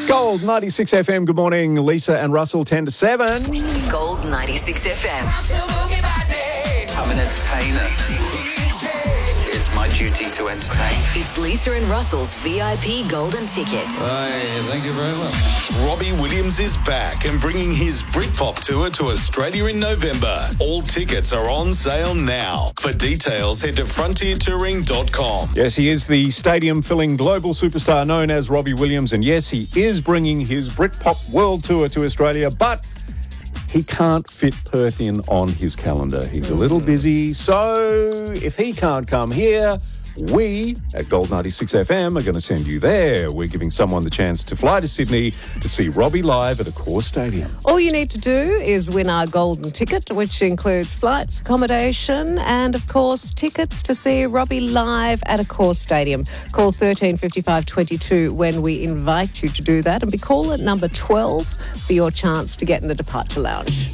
Gold 96 FM. Good morning, Lisa and Russell, 10 to 7. Gold 96 FM. I'm an entertainer. It's my duty to entertain. It's Lisa and Russell's VIP Golden Ticket. Hey, thank you very much. Robbie Williams is back and bringing his Britpop tour to Australia in November. All tickets are on sale now. For details, head to frontiertouring.com. Yes, he is the stadium-filling global superstar known as Robbie Williams. And yes, he is bringing his Britpop world tour to Australia, but he can't fit Perth in on his calendar. He's a little busy, so if he can't come here, we at Gold 96 FM are going to send you there. We're giving someone the chance to fly to Sydney to see Robbie live at Accor Stadium. All you need to do is win our golden ticket, which includes flights, accommodation, and, of course, tickets to see Robbie live at Accor Stadium. Call 13 55 22 when we invite you to do that, and be caller number 12 for your chance to get in the departure lounge.